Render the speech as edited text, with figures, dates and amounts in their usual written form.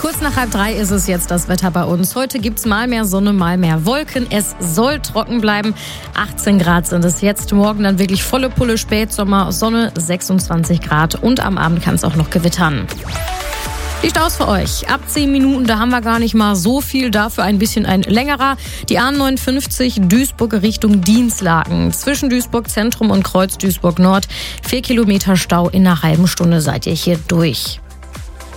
Kurz nach 2:30 ist es jetzt das Wetter bei uns. Heute gibt's mal mehr Sonne, mal mehr Wolken. Es soll trocken bleiben. 18 Grad sind es jetzt. Morgen dann wirklich volle Pulle Spätsommer. Sonne 26 Grad. Und am Abend kann es auch noch gewittern. Die Staus für euch. Ab 10 Minuten, da haben wir gar nicht mal so viel, dafür ein bisschen ein längerer. Die A59 Duisburg Richtung Dinslaken. Zwischen Duisburg Zentrum und Kreuz Duisburg Nord. 4 Kilometer Stau in einer halben Stunde seid ihr hier durch.